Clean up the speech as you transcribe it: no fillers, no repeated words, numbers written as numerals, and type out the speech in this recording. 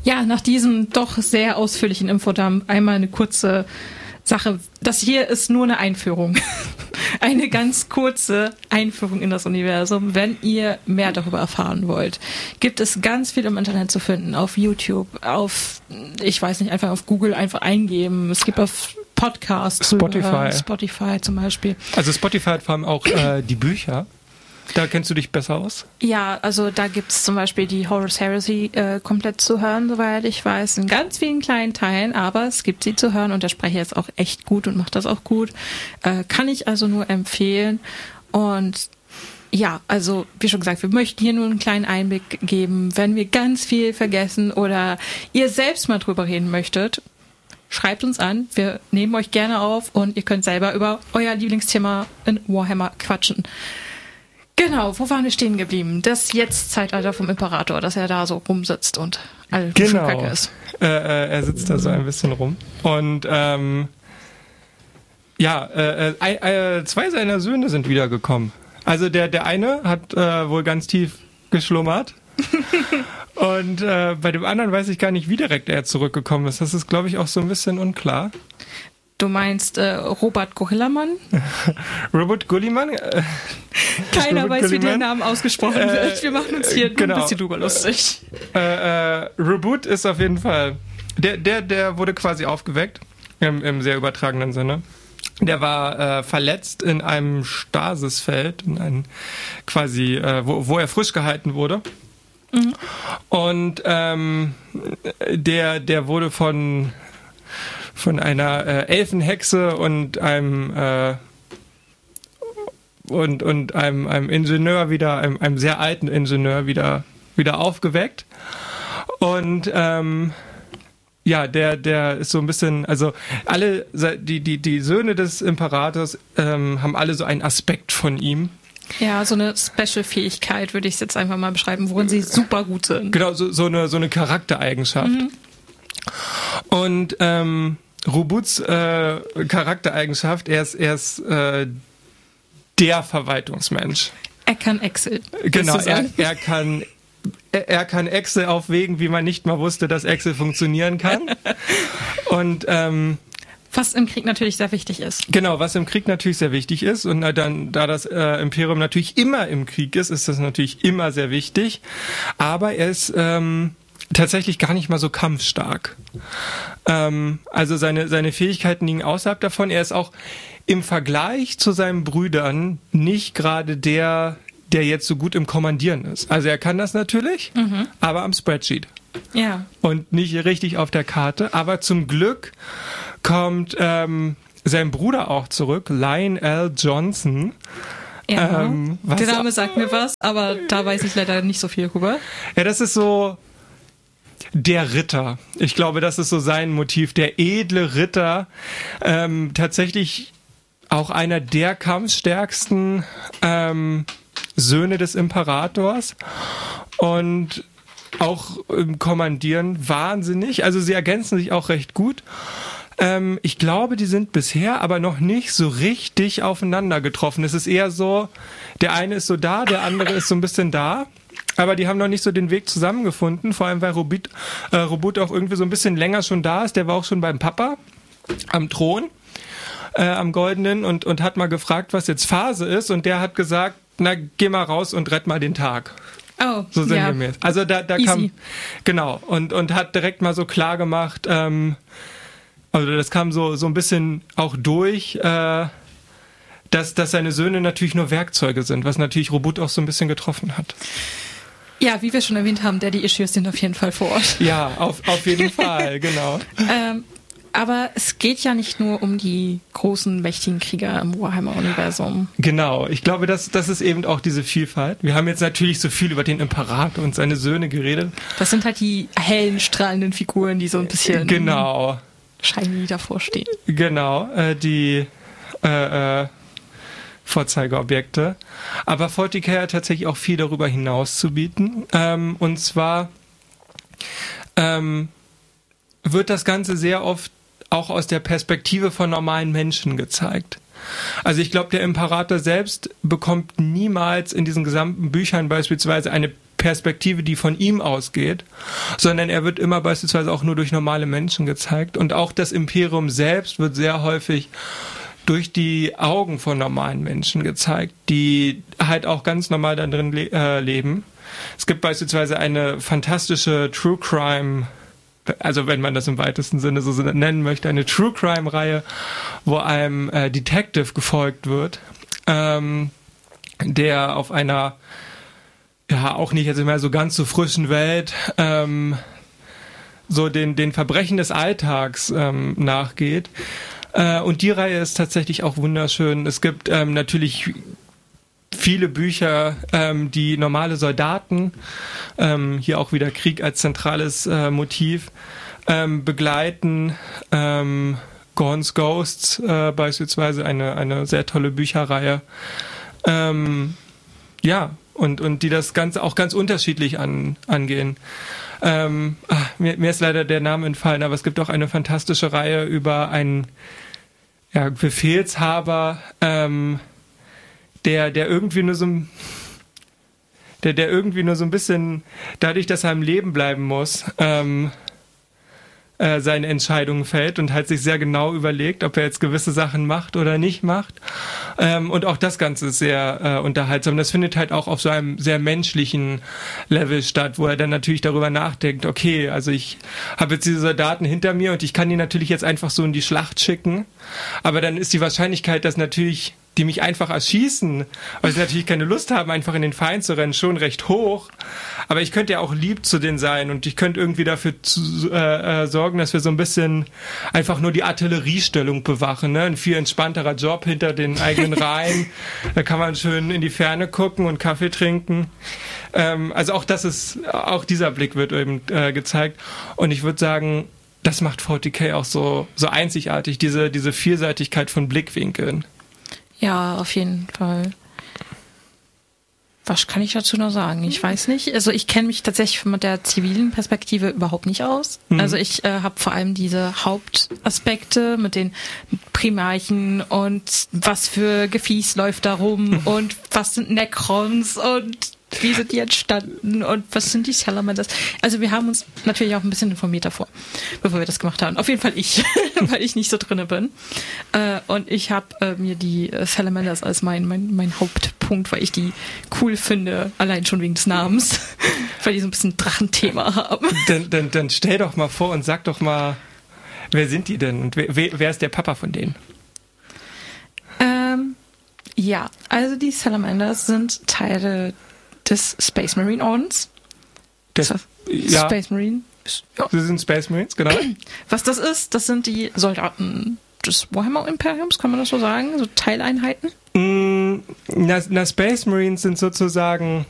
Ja, nach diesem doch sehr ausführlichen Infodump einmal eine kurze Sache. Das hier ist nur eine Einführung. Eine ganz kurze Einführung in das Universum. Wenn ihr mehr darüber erfahren wollt, gibt es ganz viel im Internet zu finden. Auf YouTube, ich weiß nicht, einfach auf Google einfach eingeben. Es gibt auf Podcasts, Spotify zum Beispiel. Also Spotify hat vor allem auch die Bücher. Da kennst du dich besser aus? Ja, also da gibt's zum Beispiel die Horus Heresy komplett zu hören, soweit ich weiß, in ganz vielen kleinen Teilen, aber es gibt sie zu hören und der Sprecher ist auch echt gut und macht das auch gut. Kann ich also nur empfehlen. Und ja, also wie schon gesagt, wir möchten hier nur einen kleinen Einblick geben. Wenn wir ganz viel vergessen oder ihr selbst mal drüber reden möchtet, schreibt uns an. Wir nehmen euch gerne auf und ihr könnt selber über euer Lieblingsthema in Warhammer quatschen. Genau, wo waren wir stehen geblieben? Das Jetzt-Zeitalter vom Imperator, dass er da so rumsitzt und all Kacke ist. Er sitzt da so ein bisschen rum. Und zwei seiner Söhne sind wiedergekommen. Also der eine hat wohl ganz tief geschlummert. Und bei dem anderen weiß ich gar nicht, wie direkt er zurückgekommen ist. Das ist, glaube ich, auch so ein bisschen unklar. Du meinst Robert Gulliman? Robert Gulliman? Keiner Robert weiß, Gulliman? wie der Name ausgesprochen wird. Wir machen uns hier ein bisschen drüber lustig. Robert ist auf jeden Fall... Der wurde quasi aufgeweckt, im sehr übertragenen Sinne. Der war verletzt in einem Stasisfeld, in einem quasi, wo er frisch gehalten wurde. Mhm. Und der wurde von einer Elfenhexe und einem Ingenieur wieder, einem sehr alten Ingenieur wieder aufgeweckt. Und der ist so ein bisschen, also alle die Söhne des Imperators haben alle so einen Aspekt von ihm. Ja, so eine Special-Fähigkeit würde ich es jetzt einfach mal beschreiben, worin sie super gut sind. Genau, so eine Charaktereigenschaft. Mhm. Und Robuts Charaktereigenschaft, er ist der Verwaltungsmensch. Er kann Excel. Genau, er kann Excel auf Wegen, wie man nicht mal wusste, dass Excel funktionieren kann. Und was im Krieg natürlich sehr wichtig ist. Genau, was im Krieg natürlich sehr wichtig ist. Und dann, da das Imperium natürlich immer im Krieg ist das natürlich immer sehr wichtig. Aber er ist tatsächlich gar nicht mal so kampfstark. Also seine Fähigkeiten liegen außerhalb davon. Er ist auch im Vergleich zu seinen Brüdern nicht gerade der jetzt so gut im Kommandieren ist. Also er kann das natürlich, aber am Spreadsheet. Ja. Und nicht richtig auf der Karte. Aber zum Glück kommt sein Bruder auch zurück, Lionel Johnson. Ja, der Name sagt mir was, aber da weiß ich leider nicht so viel drüber. Ja, das ist so der Ritter. Ich glaube, das ist so sein Motiv. Der edle Ritter. Tatsächlich auch einer der kampfstärksten Söhne des Imperators. Und auch im Kommandieren wahnsinnig. Also sie ergänzen sich auch recht gut. Ich glaube, die sind bisher aber noch nicht so richtig aufeinander getroffen. Es ist eher so, der eine ist so da, der andere ist so ein bisschen da. Aber die haben noch nicht so den Weg zusammengefunden, vor allem weil Robut auch irgendwie so ein bisschen länger schon da ist. Der war auch schon beim Papa am Thron, am Goldenen und hat mal gefragt, was jetzt Phase ist. Und der hat gesagt, na, geh mal raus und rett mal den Tag. Oh, so sind wir mir. Also da kam, genau, und hat direkt mal so klar gemacht, also das kam so ein bisschen auch durch, dass seine Söhne natürlich nur Werkzeuge sind, was natürlich Robut auch so ein bisschen getroffen hat. Ja, wie wir schon erwähnt haben, Daddy-Issues sind auf jeden Fall vor Ort. Ja, auf jeden Fall, genau. Aber es geht ja nicht nur um die großen, mächtigen Krieger im Warhammer-Universum. Genau, ich glaube, das ist eben auch diese Vielfalt. Wir haben jetzt natürlich so viel über den Imperator und seine Söhne geredet. Das sind halt die hellen, strahlenden Figuren, die so ein bisschen shiny davor stehen. Genau, die Vorzeigeobjekte. Aber 40k hat tatsächlich auch viel darüber hinaus zu bieten. Und zwar wird das Ganze sehr oft auch aus der Perspektive von normalen Menschen gezeigt. Also ich glaube, der Imperator selbst bekommt niemals in diesen gesamten Büchern beispielsweise eine Perspektive, die von ihm ausgeht, sondern er wird immer beispielsweise auch nur durch normale Menschen gezeigt. Und auch das Imperium selbst wird sehr häufig durch die Augen von normalen Menschen gezeigt, die halt auch ganz normal da drin leben. Es gibt beispielsweise eine fantastische True Crime, also wenn man das im weitesten Sinne so nennen möchte, eine True Crime Reihe, wo einem Detective gefolgt wird, der auf einer auch nicht jetzt mehr so ganz so frischen Welt so den Verbrechen des Alltags nachgeht. Und die Reihe ist tatsächlich auch wunderschön. Es gibt natürlich viele Bücher, die normale Soldaten, hier auch wieder Krieg als zentrales Motiv, begleiten. Gorn's Ghosts beispielsweise, eine sehr tolle Bücherreihe. Und die das Ganze auch ganz unterschiedlich angehen. Mir ist leider der Name entfallen, aber es gibt auch eine fantastische Reihe über einen Befehlshaber, der irgendwie nur so ein bisschen, dadurch, dass er im Leben bleiben muss, seine Entscheidungen fällt und halt sich sehr genau überlegt, ob er jetzt gewisse Sachen macht oder nicht macht. Und auch das Ganze ist sehr unterhaltsam. Das findet halt auch auf so einem sehr menschlichen Level statt, wo er dann natürlich darüber nachdenkt, okay, also ich habe jetzt diese Soldaten hinter mir und ich kann die natürlich jetzt einfach so in die Schlacht schicken, aber dann ist die Wahrscheinlichkeit, dass natürlich die mich einfach erschießen, weil sie natürlich keine Lust haben, einfach in den Feind zu rennen, schon recht hoch. Aber ich könnte ja auch lieb zu denen sein und ich könnte irgendwie dafür sorgen, dass wir so ein bisschen einfach nur die Artilleriestellung bewachen. Ne? Ein viel entspannterer Job hinter den eigenen Reihen. Da kann man schön in die Ferne gucken und Kaffee trinken. Also auch dieser Blick wird eben gezeigt. Und ich würde sagen, das macht 40k auch so einzigartig, diese Vielseitigkeit von Blickwinkeln. Ja, auf jeden Fall. Was kann ich dazu noch sagen? Ich weiß nicht. Also ich kenne mich tatsächlich mit der zivilen Perspektive überhaupt nicht aus. Also ich habe vor allem diese Hauptaspekte mit den Primarchen und was für Gefies läuft da rum und was sind Necrons und wie sind die entstanden und was sind die Salamanders? Also wir haben uns natürlich auch ein bisschen informiert davor, bevor wir das gemacht haben. Auf jeden Fall ich, weil ich nicht so drinne bin. Und ich habe mir die Salamanders als mein Hauptpunkt, weil ich die cool finde, allein schon wegen des Namens, weil die so ein bisschen Drachenthema haben. Dann stell doch mal vor und sag doch mal, wer sind die denn und wer ist der Papa von denen? Ja, also die Salamanders sind Teile des Space Marine Ordens. Space Marine. Ja. Sie sind Space Marines, genau. Was das ist, das sind die Soldaten des Warhammer-Imperiums, kann man das so sagen? So Teileinheiten? Space Marines sind sozusagen